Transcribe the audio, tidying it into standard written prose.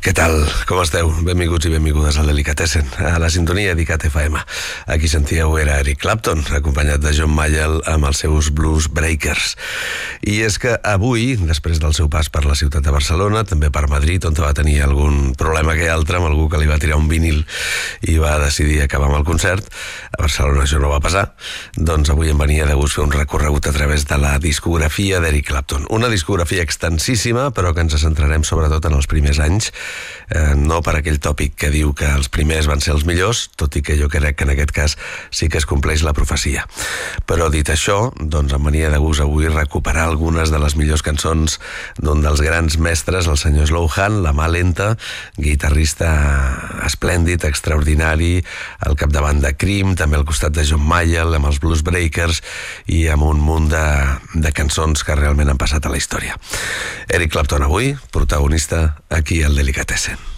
Què tal? Com esteu? Benvinguts i benvingudes al Delicatessen, a la sintonia d'ICAT FM. Aquí sentíeu era Eric Clapton, acompanyat de John Mayall amb els seus Blues Breakers. I és que avui, després del seu pas per la ciutat de Barcelona, també per Madrid, on va tenir algun problema que altre amb algú que li va tirar un vinil i va decidir acabar amb el concert, a Barcelona això no va passar, doncs avui em venia de gust fer un recorregut a través de la discografia d'Eric Clapton. Una discografia extensíssima, però que ens centrarem sobretot en els primers anys, no per aquell tòpic que diu que els primers van ser els millors, tot i que jo crec que en aquest cas sí que es compleix la profecia. Però dit això, doncs em venia de gust avui recuperar algunes de les millors cançons d'un dels grans mestres, el senyor Slowhand, la mà lenta, guitarrista esplèndid, extraordinari, al capdavant de Cream, també al costat de John Mayall, amb els Blues Breakers i amb un munt de cançons que realment han passat a la història. Eric Clapton avui, protagonista aquí al Delicatessen.